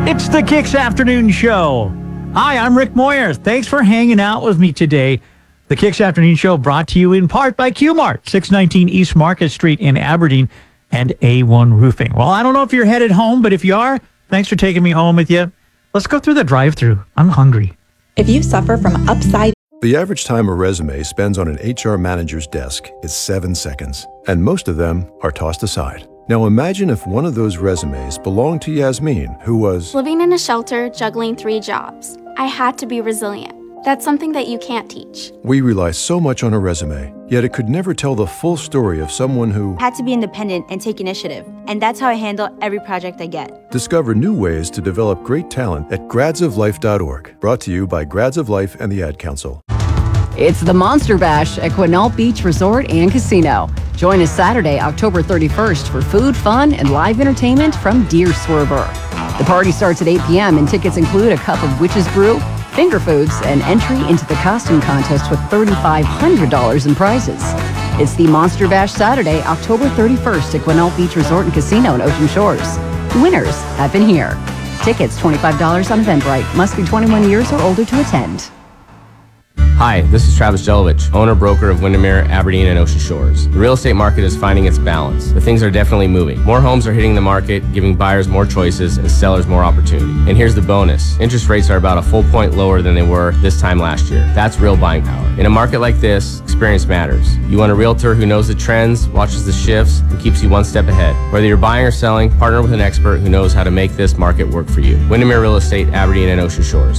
It's the Kicks Afternoon Show. Hi, I'm Rick Moyer. Thanks for hanging out with me today. The Kicks Afternoon Show brought to you in part by Q-Mart, 619 East Market Street in Aberdeen, and A1 Roofing. Well, I don't know if you're headed home, but if you are, thanks for taking me home with you. Let's go through the drive-thru. I'm hungry. If you suffer from upside... The average time a resume spends on an HR manager's desk is 7 seconds, and most of them are tossed aside. Now imagine if one of those resumes belonged to Yasmin, who was living in a shelter, juggling 3 jobs. I had to be resilient. That's something that you can't teach. We rely so much on a resume, yet it could never tell the full story of someone who had to be independent and take initiative. And that's how I handle every project I get. Discover new ways to develop great talent at gradsoflife.org. Brought to you by Grads of Life and the Ad Council. It's the Monster Bash at Quinault Beach Resort and Casino. Join us Saturday, October 31st for food, fun, and live entertainment from Deer Swerver. The party starts at 8 p.m. and tickets include a cup of Witch's Brew, finger foods, and entry into the costume contest with $3,500 in prizes. It's the Monster Bash Saturday, October 31st at Quinault Beach Resort and Casino in Ocean Shores. Winners happen here. Tickets $25 on Eventbrite. Must be 21 years or older to attend. Hi, this is Travis Jelovich, owner-broker of Windermere, Aberdeen, and Ocean Shores. The real estate market is finding its balance, but things are definitely moving. More homes are hitting the market, giving buyers more choices and sellers more opportunity. And here's the bonus. Interest rates are about a full point lower than they were this time last year. That's real buying power. In a market like this, experience matters. You want a realtor who knows the trends, watches the shifts, and keeps you one step ahead. Whether you're buying or selling, partner with an expert who knows how to make this market work for you. Windermere Real Estate, Aberdeen, and Ocean Shores.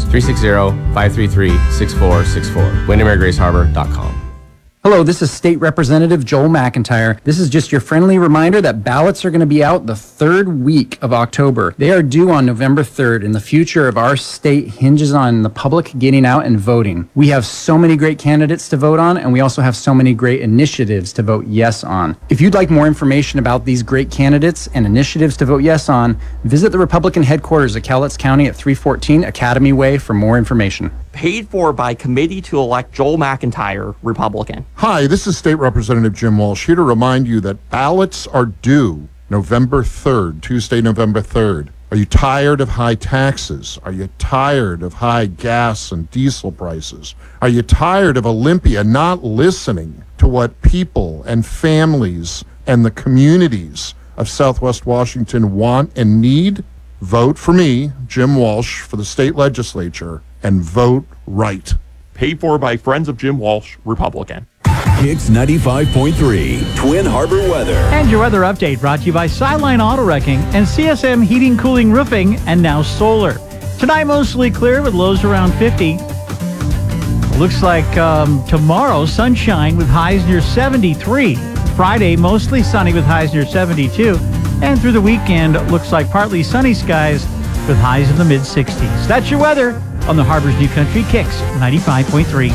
360-533-6464. WindermereGraceHarbor.com. Hello, this is State Representative Joel McIntyre. This is just your friendly reminder that ballots are going to be out the third week of October. They are due on November 3rd, and the future of our state hinges on the public getting out and voting. We have so many great candidates to vote on, and we also have so many great initiatives to vote yes on. If you'd like more information about these great candidates and initiatives to vote yes on, visit the Republican headquarters of Cowlitz County at 314 Academy Way for more information. Paid for by Committee to Elect Joel McIntyre, Republican. Hi, this is State Representative Jim Walsh, here to remind you that ballots are due November 3rd, Tuesday, November 3rd. Are you tired of high taxes? Are you tired of high gas and diesel prices? Are you tired of Olympia not listening to what people and families and the communities of Southwest Washington want and need? Vote for me, Jim Walsh, for the state legislature, and vote right. Paid for by Friends of Jim Walsh, Republican. Kicks 95.3, Twin Harbor weather. And your weather update brought to you by Sideline Auto Wrecking and CSM Heating, Cooling, Roofing, and now Solar. Tonight, mostly clear with lows around 50. Looks like tomorrow, sunshine with highs near 73. Friday, mostly sunny with highs near 72. And through the weekend, looks like partly sunny skies with highs in the mid-60s. That's your weather on the Harbor's New Country Kicks 95.3.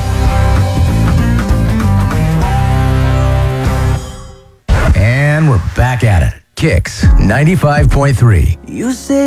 And we're back at it. Kicks 95.3. You say